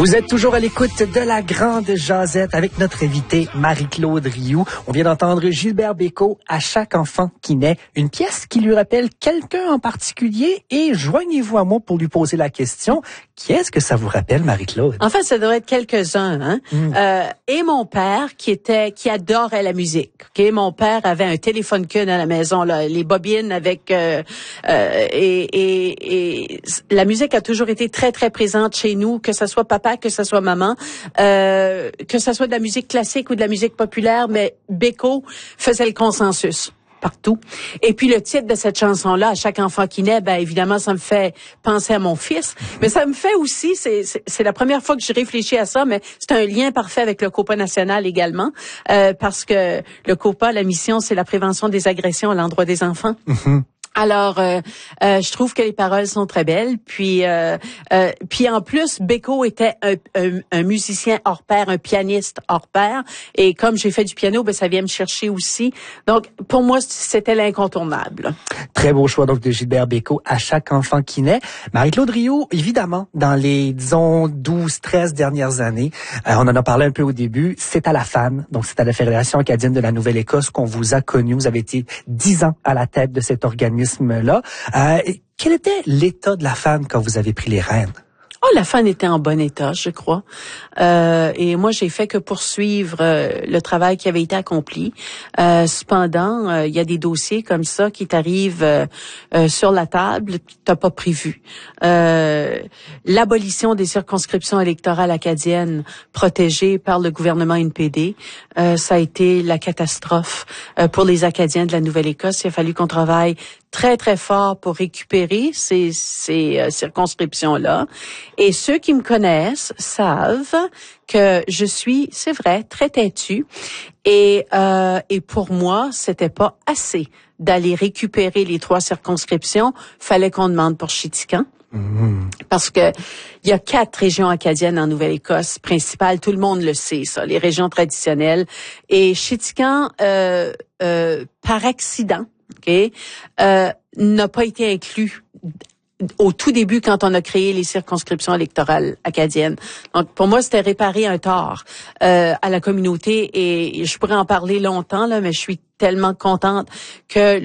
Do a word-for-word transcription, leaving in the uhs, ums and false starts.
Vous êtes toujours à l'écoute de la Grande Jasette avec notre invitée Marie-Claude Rioux. On vient d'entendre Gilbert Bécaud, À chaque enfant qui naît, une pièce qui lui rappelle quelqu'un en particulier. Et joignez-vous à moi pour lui poser la question, qui est-ce que ça vous rappelle, Marie-Claude? En fait, ça devrait être quelques-uns. Hein? Mm. Euh, et mon père, qui était, qui adorait la musique. Okay? Mon père avait un téléphone Kun à la maison, là, les bobines avec euh, euh, et, et, et la musique a toujours été très très présente chez nous, que ça soit papa, que ça soit maman, euh, que ça soit de la musique classique ou de la musique populaire, mais Bécaud faisait le consensus partout. Et puis le titre de cette chanson-là, À chaque enfant qui naît, ben évidemment, ça me fait penser à mon fils. Mais ça me fait aussi, c'est, c'est, c'est la première fois que je réfléchis à ça, mais c'est un lien parfait avec le COPA national également, euh, parce que le COPA, la mission, c'est la prévention des agressions à l'endroit des enfants. Mm-hmm. Alors, euh, euh, je trouve que les paroles sont très belles. Puis, euh, euh, puis en plus, Bécaud était un, un, un musicien hors pair, un pianiste hors pair. Et comme j'ai fait du piano, ben ça vient me chercher aussi. Donc, pour moi, c'était l'incontournable. Très beau choix donc de Gilbert Bécaud, À chaque enfant qui naît. Marie-Claude Rioux, évidemment, dans les, disons, douze, treize dernières années, euh, on en a parlé un peu au début, c'est à la F A N, donc c'est à la Fédération acadienne de la Nouvelle-Écosse qu'on vous a connu. Vous avez été dix ans à la tête de cet organisme là. Euh, quel était l'état de la F A N quand vous avez pris les rênes? Oh, la F A N était en bon état, je crois. Euh, et moi, j'ai fait que poursuivre euh, le travail qui avait été accompli. Euh, cependant, euh, il y a des dossiers comme ça qui t'arrivent euh, euh, sur la table que t'as pas prévu. Euh, l'abolition des circonscriptions électorales acadiennes protégées par le gouvernement N P D, euh, ça a été la catastrophe euh, pour les Acadiens de la Nouvelle-Écosse. Il a fallu qu'on travaille très, très fort pour récupérer ces, ces euh, circonscriptions-là. Et ceux qui me connaissent savent que je suis, c'est vrai, très têtue. Et, euh, et pour moi, c'était pas assez d'aller récupérer les trois circonscriptions. Fallait qu'on demande pour Chitican. Mmh. Parce que il y a quatre régions acadiennes en Nouvelle-Écosse principales, tout le monde le sait, ça, les régions traditionnelles. Et Chitican, euh, euh, par accident, ok, euh, n'a pas été inclus au tout début quand on a créé les circonscriptions électorales acadiennes. Donc pour moi, c'était réparer un tort euh, à la communauté et je pourrais en parler longtemps là, mais je suis tellement contente que